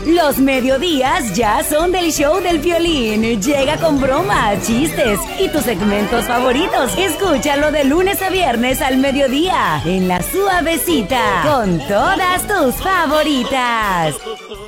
Los mediodías ya son del show del Piolín. Llega con bromas, chistes y tus segmentos favoritos. Escúchalo de lunes a viernes al mediodía en La Suavecita con todas tus favoritas.